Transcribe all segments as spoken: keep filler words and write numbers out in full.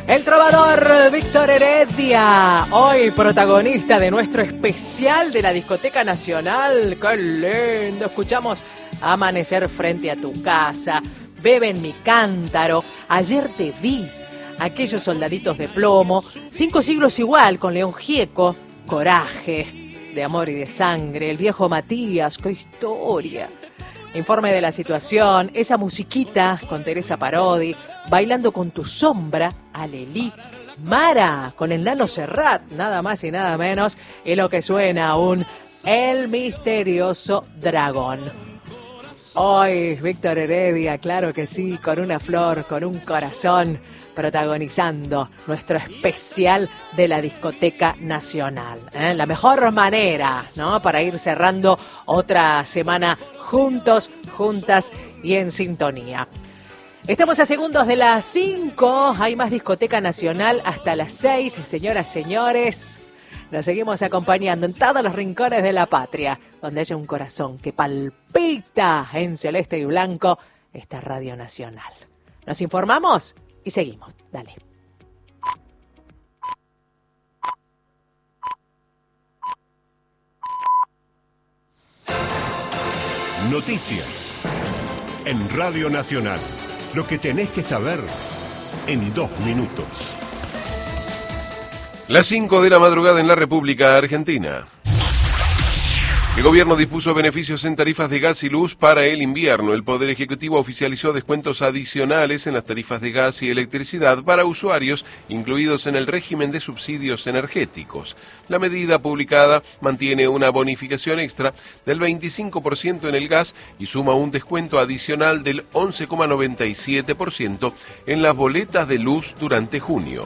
El trovador Víctor Heredia, hoy protagonista de nuestro especial de la Discoteca Nacional. ¡Qué lindo! Escuchamos Amanecer frente a tu casa, Bebe en mi cántaro, Ayer te vi, Aquellos soldaditos de plomo, Cinco siglos igual con León Gieco, Coraje, De amor y de sangre, El viejo Matías, ¡qué historia! Informe de la situación, esa musiquita con Teresa Parodi, Bailando con tu sombra, Alelí, Mara con el Nano Serrat, nada más y nada menos, y lo que suena aún, El misterioso dragón. Hoy Víctor Heredia, claro que sí, con una flor, con un corazón, protagonizando nuestro especial de la Discoteca Nacional. ¿eh? La mejor manera, ¿no?, para ir cerrando otra semana juntos, juntas y en sintonía. Estamos a segundos de las cinco, hay más Discoteca Nacional hasta las seis, señoras, señores. Nos seguimos acompañando en todos los rincones de la patria, donde haya un corazón que palpita en celeste y blanco, esta Radio Nacional. Nos informamos y seguimos. Dale. Noticias en Radio Nacional. Lo que tenés que saber en dos minutos. Las cinco de la madrugada en la República Argentina. El gobierno dispuso beneficios en tarifas de gas y luz para el invierno. El Poder Ejecutivo oficializó descuentos adicionales en las tarifas de gas y electricidad para usuarios incluidos en el régimen de subsidios energéticos. La medida publicada mantiene una bonificación extra del veinticinco por ciento en el gas y suma un descuento adicional del once coma noventa y siete por ciento en las boletas de luz durante junio.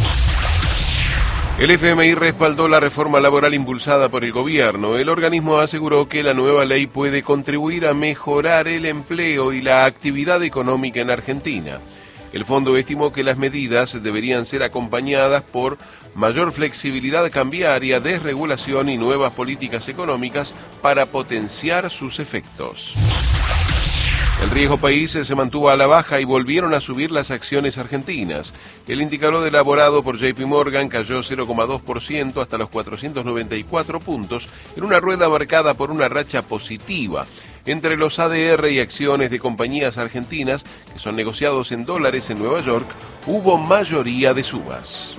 El F M I respaldó la reforma laboral impulsada por el gobierno. El organismo aseguró que la nueva ley puede contribuir a mejorar el empleo y la actividad económica en Argentina. El fondo estimó que las medidas deberían ser acompañadas por mayor flexibilidad cambiaria, desregulación y nuevas políticas económicas para potenciar sus efectos. El riesgo país se mantuvo a la baja y volvieron a subir las acciones argentinas. El indicador elaborado por J P Morgan cayó cero coma dos por ciento hasta los cuatrocientos noventa y cuatro puntos, en una rueda marcada por una racha positiva. Entre los A D R y acciones de compañías argentinas, que son negociados en dólares en Nueva York, hubo mayoría de subas.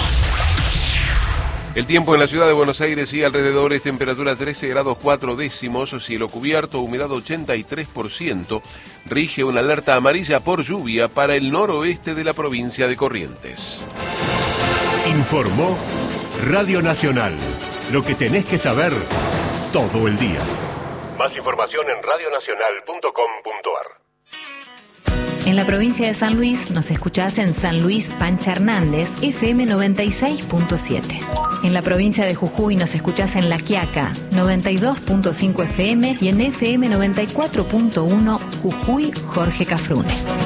El tiempo en la ciudad de Buenos Aires y alrededores, temperatura trece grados cuatro décimos, cielo cubierto, humedad ochenta y tres por ciento, rige una alerta amarilla por lluvia para el noroeste de la provincia de Corrientes. Informó Radio Nacional, lo que tenés que saber todo el día. Más información en radio nacional punto com punto a r. En la provincia de San Luis nos escuchás en San Luis Pancha Hernández, F M noventa y seis punto siete. En la provincia de Jujuy nos escuchás en La Quiaca, noventa y dos punto cinco F M y en F M noventa y cuatro punto uno Jujuy Jorge Cafrune.